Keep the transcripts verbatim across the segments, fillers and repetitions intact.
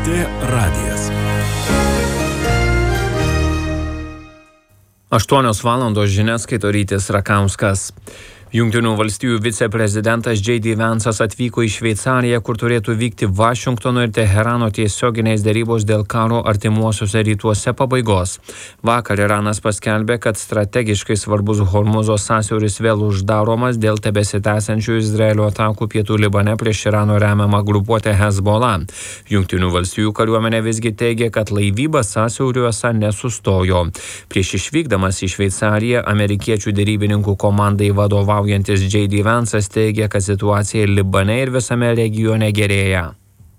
T radijas. Aštuonios valandos žinias skaito Rytis Rakauskas. Jungtinių valstijų viceprezidentas J D Vance'as atvyko į Šveicariją, kur turėtų vykti Vašingtono ir Teherano tiesioginės dėrybos dėl karo artimuosiuose rytuose pabaigos. Vakar Iranas paskelbė, kad strategiškai svarbus Hormuzo sąsiauris vėl uždaromas dėl tebesitęsiančių Izraelio atakų pietų Libane prieš Irano remiamą grupuotę Hezbollah. Jungtinių valstijų kariuomenė visgi teigia, kad laivyba sąsiauriuose nesustojo. Prieš išvykdamas į Šveicariją amerikiečių dėrybininkų komandai vadovavo J D Vance'as teigia, kad situacija Libane ir visame regione gerėja.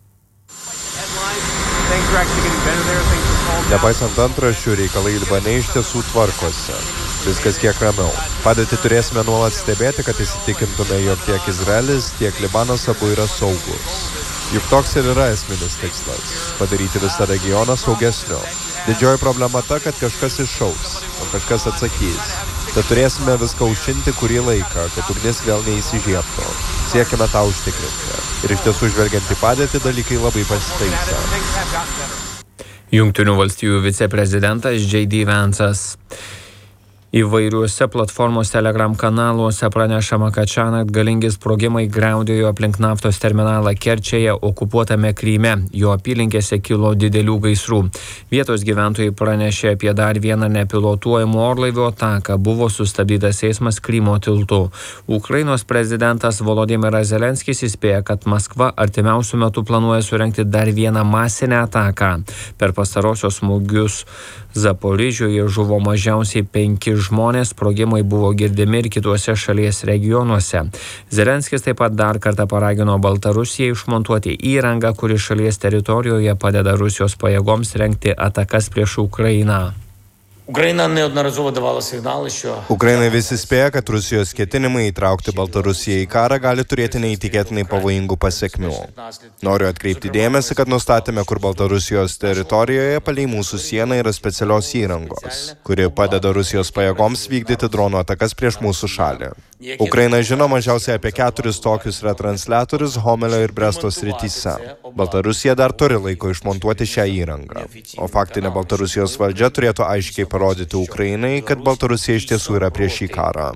Nepaisant antraščių, reikalai Libane iš tiesų tvarkosi. Viskas kiek ramiau. Padėtį turėsime nuolat stebėti, kad įsitikintume, jog tiek Izraelis, tiek Libanas abu yra saugus. Juk toks ir yra esminis tikslas – padaryti visą regioną saugesniu. Didžioji problema ta, kad kažkas iššaus, o kažkas atsakys. Tad turėsime viską užšinti kurį laiką, kad ugnis vėl neįsižiebtų. Siekime tą užtikrinti. Ir iš tiesų žvelgiant į padėtį, dalykai labai pasitaisė. Jungtinių valstijų viceprezidentas J D Vance'as. Įvairiuose platformos Telegram kanaluose pranešama, kad šiąnakt galingi sprogimai griaudėjo aplink naftos terminalą Kerčėje okupuotame Kryme. Jo apylinkėse kilo didelių gaisrų. Vietos gyventojai pranešė apie dar vieną nepilotuojamų orlaivių ataką. Buvo sustabdytas eismas Krymo tiltu. Ukrainos prezidentas Volodymyras Zelenskis įspėja, kad Maskva artimiausiu metu planuoja surengti dar vieną masinę ataką. Per pastarosios smūgius Zaporižioje žuvo mažiausiai penki žmonės, sprogimai buvo girdimi ir kituose šalies regionuose. Zelenskis taip pat dar kartą paragino Baltarusiją išmontuoti įrangą, kuri šalies teritorijoje padeda Rusijos pajėgoms rengti atakas prieš Ukrainą. Україна неодноразово давала сигнали, що... Ukraina vis įspėja, kad Rusijos ketinimai įtraukti Baltarusiją į karą gali turėti neįtikėtinai pavojingų pasekmių. Noriu atkreipti dėmesį, kad nustatėme, kur Baltarusijos teritorijoje palei mūsų sieną yra specialios įrangos, kuri padeda Rusijos pajėgoms vykdyti dronų atakas prieš mūsų šalį. Ukraina žino mažiausiai apie keturis tokius retransliatorius Homelio ir Bresto srityse. Baltarusija dar turi laiko išmontuoti šią įrangą. O faktinė Baltarusijos valdžia turėtų aiškiai parodyti Ukrainai, kad Baltarusija iš tiesų yra prieš šį karą.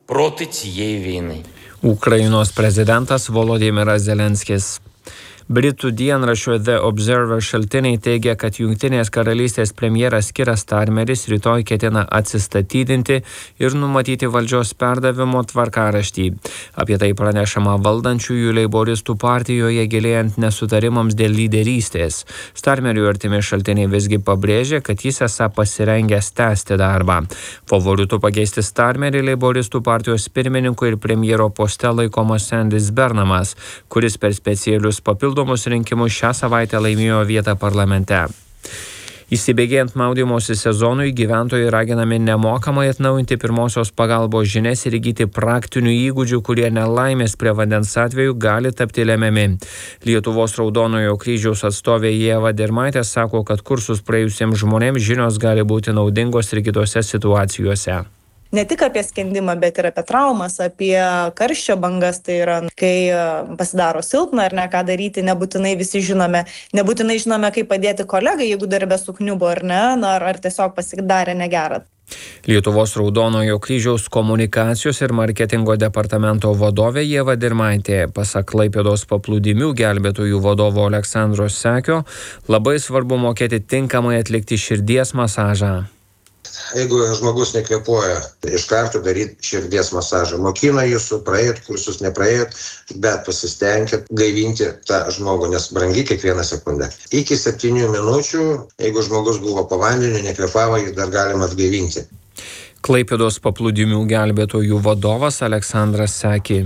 Ukrainos prezidentas Volodymyras Zelenskis. Britų dienraščio The Observer šaltiniai teigia, kad Jungtinės karalystės premjeras Kiras Starmeris rytoj ketina atsistatydinti ir numatyti valdžios perdavimo tvarkaraštį. Apie tai pranešama valdančiųjų leiboristų partijoje gilėjant nesutarimams dėl lyderystės. Starmeriui artimi šaltiniai visgi pabrėžė, kad jis esą pasirengęs tęsti darbą. Favoritu pakeisti Starmerį leiboristų partijos pirmininku ir premjero poste laikomas Sandis Bernamas, kuris per specialius papildomus rinkimus šią savaitę laimėjo vietą parlamente. Įsibėgėjant maudymosi sezonui, gyventojai raginami nemokamai atnaujinti pirmosios pagalbos žinias ir įgyti praktinių įgūdžių, kurie nelaimės prie vandens atveju gali tapti lemiami. Lietuvos Raudonojo kryžiaus atstovė Ieva Dirmaitė sako, kad kursus praėjusiems žmonėms žinios gali būti naudingos ir kitose situacijose. Ne tik apie skendimą, bet ir apie traumas, apie karščio bangas, tai yra, kai pasidaro silpna ar ne, ką daryti, nebūtinai visi žinome, nebūtinai žinome, kaip padėti kolegai, jeigu darbe sukniubo ar ne, ar, ar tiesiog pasidarė negerą. Lietuvos Raudonojo kryžiaus komunikacijos ir marketingo departamento vadovė Ieva Dirmaitė. Pasak Klaipėdos paplūdimių gelbėtojų vadovo Aleksandro Sekio, labai svarbu mokėti tinkamai atlikti širdies masažą. Jeigu žmogus nekvėpuoja, iš karto daryti širdies masažą. Mokina jūsų, praėjot kursus, nepraėjot, bet pasistengkit gaivinti tą žmogų, nes brangi kiekvieną sekundę. Iki septynių minučių, jeigu žmogus buvo po vandeniu, nekvėpavo, jį dar galima atgaivinti. Klaipėdos paplūdimių gelbėtojų vadovas Aleksandras Seki.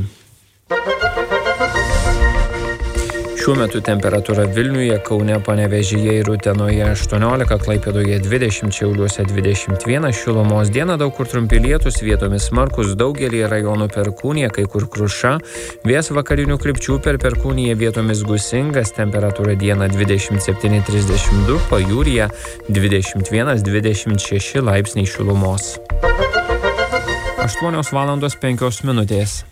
Šiuo metu temperatūra Vilniuje, Kaune, Panevėžyje ir Utenoje aštuoniolika, Klaipėdoje dvidešimt, Šiauliuose dvidešimt vienas, šilumos dieną daug kur trumpi lietūs, vietomis smarkūs, daugelį rajonų perkūnija, kai kur kruša, vėjas vakarinių krypčių per perkūniją vietomis gūsingas, temperatūra dieną dvidešimt septyni trisdešimt du, pajūryje dvidešimt vienas dvidešimt šeši laipsniai šilumos. aštuonios valandos penkios minutės.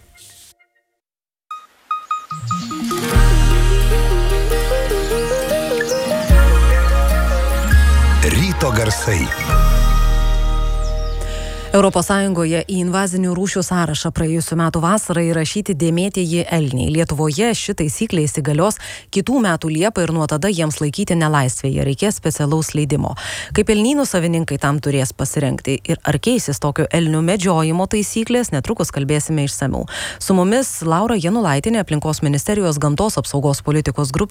garsai. Europos Sąjungoje į invazinių rūšių sąrašą praėjusiu metu vasarą įrašyti dėmėtieji elniai. Lietuvoje ši taisyklė įsigalios kitų metų Liepą ir nuo tada jiems laikyti nelaisvėje reikės specialaus leidimo. Kaip elnynų savininkai tam turės pasirengti ir ar keisis tokio elnių medžiojimo taisyklės, netrukus kalbėsime išsamiau. Su mumis Laura Janulaitinė, Aplinkos ministerijos gamtos apsaugos politikos grupės